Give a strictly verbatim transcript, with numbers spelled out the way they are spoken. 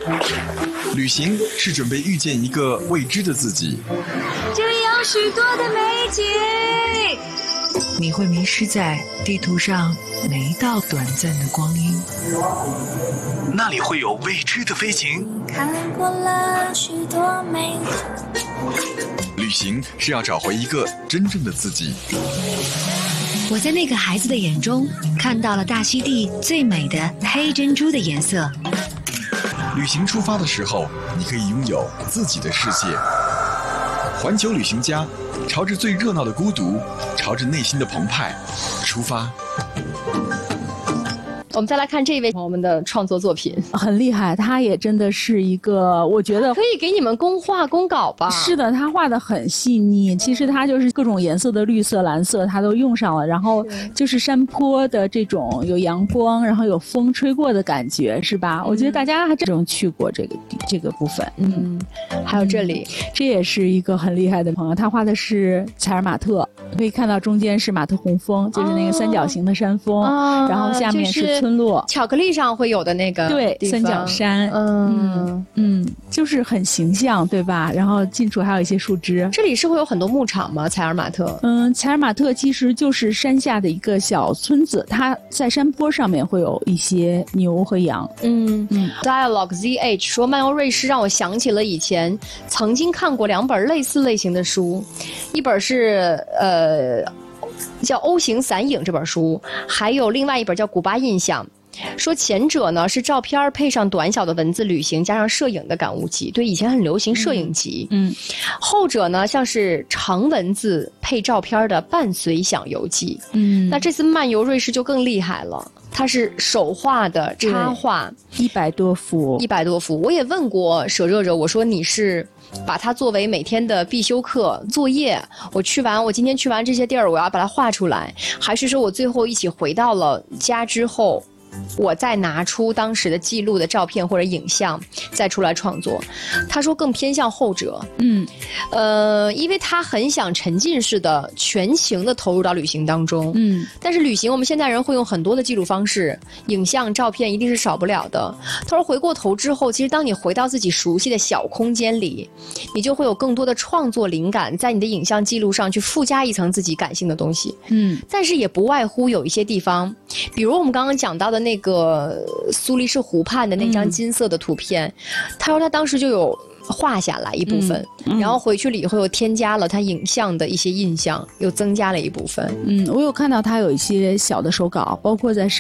旅行是准备遇见一个未知的自己， 这里有许多的美景， 你会迷失在地图上每一道短暂的光阴。 那里会有未知的飞行。 看过了许多美景。 旅行是要找回一个真正的自己。 我在那个孩子的眼中看到了大溪地最美的黑珍珠的颜色。 旅行出发的时候，你可以拥有自己的世界。环球旅行家，朝着最热闹的孤独，朝着内心的澎湃出发。 我们再来看这一位朋友们的创作作品， 很厉害，他也真的是一个，我觉得可以给你们公画公稿吧。 是的，他画的很细腻，其实他就是各种颜色的绿色、蓝色，他都用上了，然后就是山坡的这种有阳光，然后有风吹过的感觉，是吧？嗯、我觉得大家还真正去过这个这个部分， 嗯，还有这里、 嗯，这也是一个很厉害的朋友，他画的是采尔马特，可以看到中间是马特洪峰，就是那个三角形的山峰，哦、然后下面是村落， 巧克力上会有的那个对三角山，嗯嗯，就是很形象，对吧？然后近处还有一些树枝。 这里是会有很多牧场吗？采尔马特？ 嗯，采尔马特其实就是山下的一个小村子，它在山坡上面会有一些牛和羊。 嗯嗯。Dialogue Z H 说，漫游瑞士让我想起了以前曾经看过两本类似类型的书，一本是呃。叫《O 型散影》这本书，还有另外一本叫《古巴印象》。说前者呢是照片配上短小的文字旅行加上摄影的感悟集，对，以前很流行摄影集。嗯，嗯后者呢像是长文字配照片的伴随想游记。嗯，那这次漫游瑞士就更厉害了。它是手画的插画， 一百多幅， 一百多幅。我也问过舍热热，我说你是把它作为每天的必修课作业，我去完，我今天去完这些地儿，我要把它画出来，还是说我最后一起回到了家之后，我再拿出当时的记录的照片或者影像再出来创作？他说更偏向后者。嗯，呃，因为他很想沉浸式的全情的投入到旅行当中。嗯，但是旅行我们现代人会用很多的记录方式，影像照片一定是少不了的。他说回过头之后，其实当你回到自己熟悉的小空间里，你就会有更多的创作灵感，在你的影像记录上去附加一层自己感性的东西。嗯，但是也不外乎有一些地方，比如我们刚刚讲到的那个苏黎世湖畔的那张金色的图片，嗯、他说他当时就有画下来一部分，嗯嗯、然后回去了以后又添加了他影像的一些印象，又增加了一部分。 嗯，我有看到他有一些小的手稿，包括在